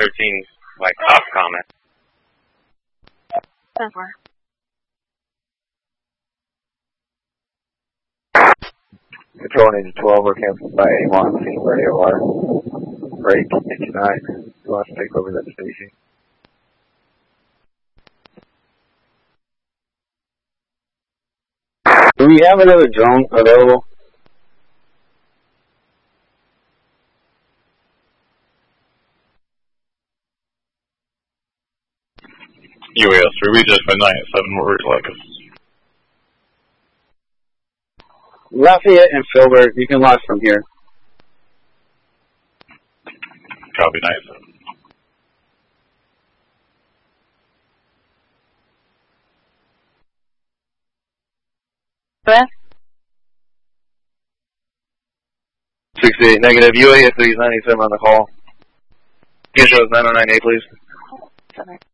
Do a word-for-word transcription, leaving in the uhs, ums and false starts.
thirteen, like, top comment. Over. Control Ninja twelve, we're canceled by A one, see where you are. Break, Ninja nine, who wants to take over that station? Do we have another drone available? U A S three, we just went nine at seven, where would you like us? Lafayette and Filbert, you can launch from here. Copy, nine at seven. Beth? sixty-eight, negative, U A S three is ninety-seven on the call. Can you show us nine oh nine A, please? Sorry.